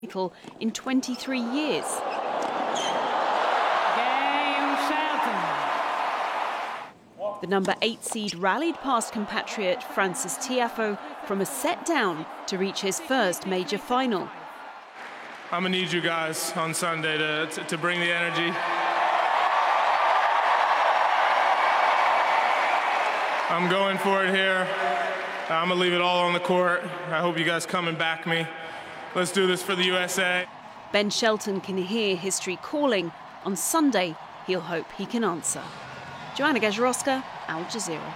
title in 23 years. The number 8 seed rallied past compatriot Frances Tiafoe from a set down to reach his first major final. I'm going to need you guys on Sunday to bring the energy. I'm going for it here. I'm going to leave it all on the court. I hope you guys come and back me. Let's do this for the USA. Ben Shelton can hear history calling. On Sunday, he'll hope he can answer. Joanna Gajarowska, Al Jazeera.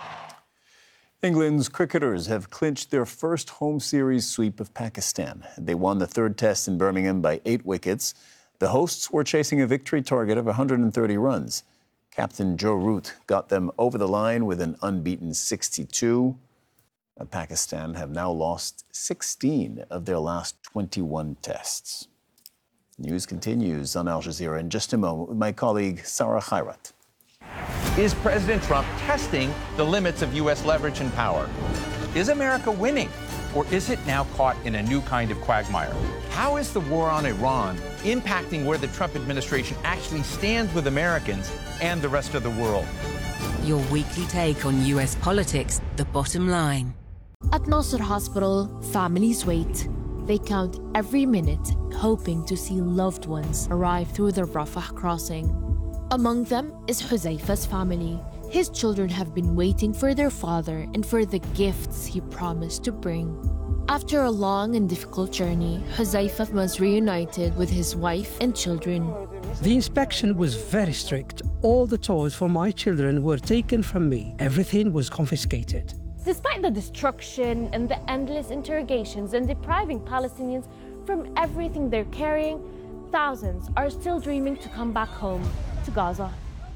England's cricketers have clinched their first home series sweep of Pakistan. They won the third test in Birmingham by 8 wickets. The hosts were chasing a victory target of 130 runs. Captain Joe Root got them over the line with an unbeaten 62. Pakistan have now lost 16 of their last 21 tests. News continues on Al Jazeera in just a moment with my colleague Sarah Khairat. Is President Trump testing the limits of U.S. leverage and power? Is America winning, or is it now caught in a new kind of quagmire? How is the war on Iran impacting where the Trump administration actually stands with Americans and the rest of the world? Your weekly take on U.S. politics, The Bottom Line. At Nasser Hospital, families wait. They count every minute, hoping to see loved ones arrive through the Rafah crossing. Among them is Huzaifa's family. His children have been waiting for their father and for the gifts he promised to bring. After a long and difficult journey, Huzaifa was reunited with his wife and children. The inspection was very strict. All the toys for my children were taken from me. Everything was confiscated. Despite the destruction and the endless interrogations and depriving Palestinians from everything they're carrying, thousands are still dreaming to come back home to Gaza.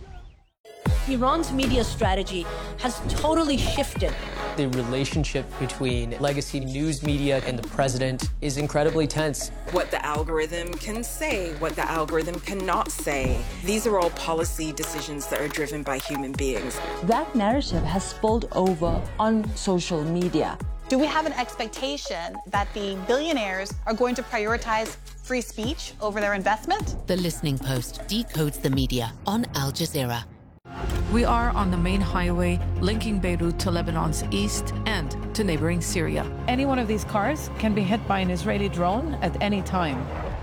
Iran's media strategy has totally shifted. The relationship between legacy news media and the president is incredibly tense. What the algorithm can say, what the algorithm cannot say. These are all policy decisions that are driven by human beings. That narrative has spilled over on social media. Do we have an expectation that the billionaires are going to prioritize free speech over their investment? The Listening Post decodes the media on Al Jazeera. We are on the main highway linking Beirut to Lebanon's east and to neighboring Syria. Any one of these cars can be hit by an Israeli drone at any time.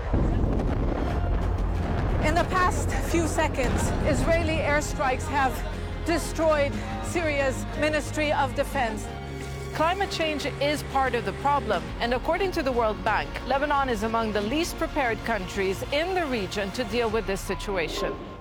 In the past few seconds, Israeli airstrikes have destroyed Syria's Ministry of Defense. Climate change is part of the problem, and according to the World Bank, Lebanon is among the least prepared countries in the region to deal with this situation.